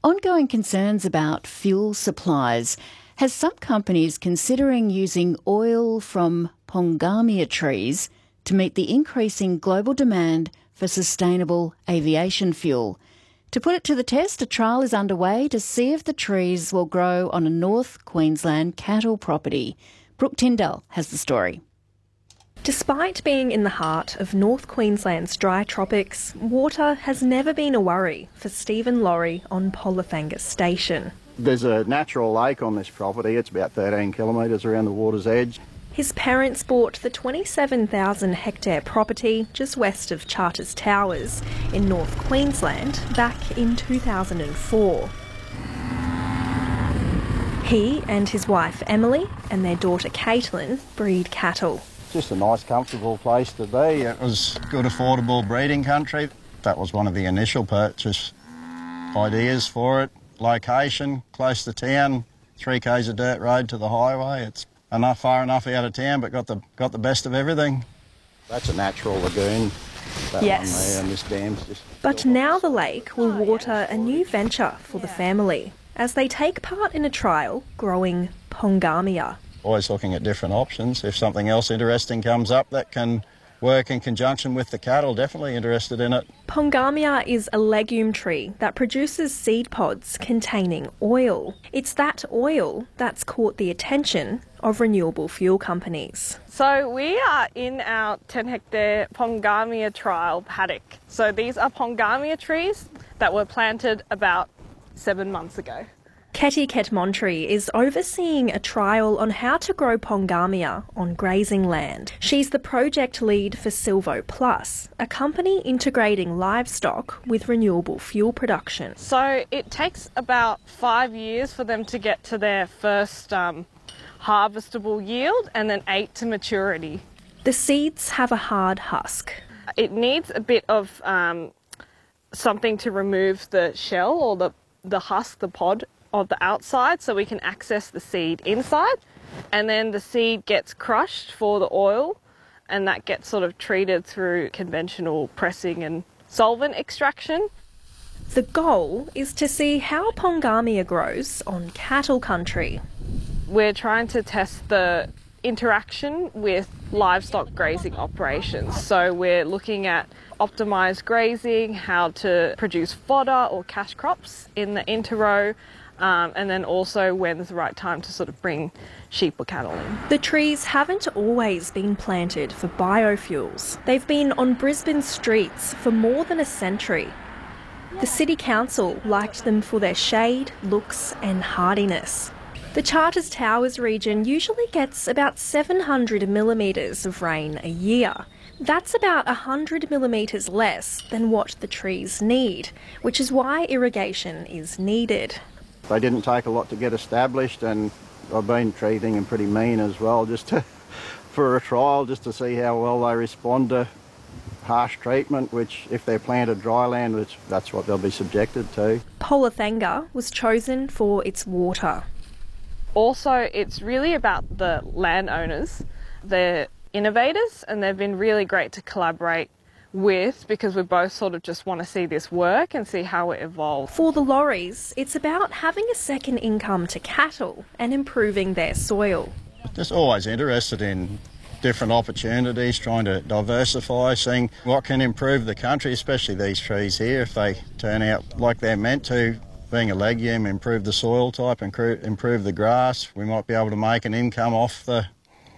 Ongoing concerns about fuel supplies has some companies considering using oil from Pongamia trees to meet the increasing global demand for sustainable aviation fuel. To put it to the test, a trial is underway to see if the trees will grow on a North Queensland cattle property. Brooke Tyndall has the story. Despite being in the heart of North Queensland's dry tropics, water has never been a worry for Stephen Laurie on Polythanga Station. There's a natural lake on this property. It's about 13 kilometres around the water's edge. His parents bought the 27,000 hectare property just west of Charters Towers in North Queensland back in 2004. He and his wife Emily and their daughter Caitlin breed cattle. Just a nice, comfortable place to be. It was good, affordable breeding country. That was one of the initial purchase ideas for it. Location, close to town, 3 k's of dirt road to the highway. It's far enough out of town, but got the best of everything. That's a natural lagoon. That yes. One there, and this dam's just... But now the lake will water a new venture for the family as they take part in a trial growing Pongamia. Always looking at different options. If something else interesting comes up that can work in conjunction with the cattle, definitely interested in it. Pongamia is a legume tree that produces seed pods containing oil. It's that oil that's caught the attention of renewable fuel companies. So we are in our 10 hectare Pongamia trial paddock. So these are Pongamia trees that were planted about 7 months ago. Ketty Ketmontri is overseeing a trial on how to grow Pongamia on grazing land. She's the project lead for Silvo Plus, a company integrating livestock with renewable fuel production. So it takes about 5 years for them to get to their first harvestable yield and then 8 to maturity. The seeds have a hard husk. It needs a bit of something to remove the shell or the husk, the pod, of the outside so we can access the seed inside, and then the seed gets crushed for the oil and that gets sort of treated through conventional pressing and solvent extraction. The goal is to see how Pongamia grows on cattle country. We're trying to test the interaction with livestock grazing operations. So we're looking at optimised grazing, how to produce fodder or cash crops in the interrow, and then also when's the right time to sort of bring sheep or cattle in. The trees haven't always been planted for biofuels. They've been on Brisbane streets for more than a century. The City Council liked them for their shade, looks and hardiness. The Charters Towers region usually gets about 700 millimetres of rain a year. That's about 100 millimetres less than what the trees need, which is why irrigation is needed. They didn't take a lot to get established, and I've been treating them pretty mean as well, for a trial, just to see how well they respond to harsh treatment, which if they're planted dry land, that's what they'll be subjected to. Polythanga was chosen for its water. Also, it's really about the landowners. They're innovators and they've been really great to collaborate with, because we both sort of just want to see this work and see how it evolves. For the Lauries, it's about having a second income to cattle and improving their soil. Just always interested in different opportunities, trying to diversify, seeing what can improve the country, especially these trees here, if they turn out like they're meant to. Being a legume, improve the soil type, improve the grass. We might be able to make an income off the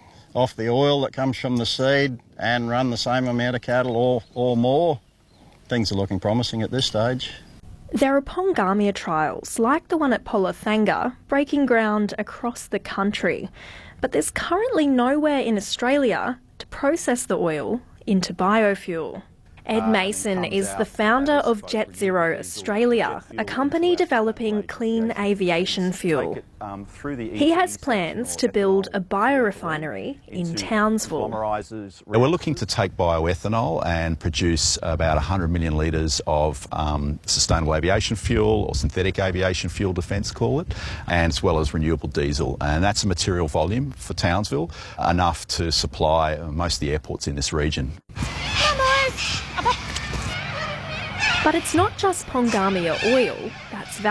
oil that comes from the seed and run the same amount of cattle or more. Things are looking promising at this stage. There are Pongamia trials, like the one at Polythanga, breaking ground across the country. But there's currently nowhere in Australia to process the oil into biofuel. Ed Mason is the founder of Jet Zero Australia, a company developing clean aviation fuel. He has plans to build a biorefinery in Townsville. We're looking to take bioethanol and produce about 100 million litres of sustainable aviation fuel, or synthetic aviation fuel, Defence call it, and as well as renewable diesel. And that's a material volume for Townsville, enough to supply most of the airports in this region. But it's not just Pongamia oil that's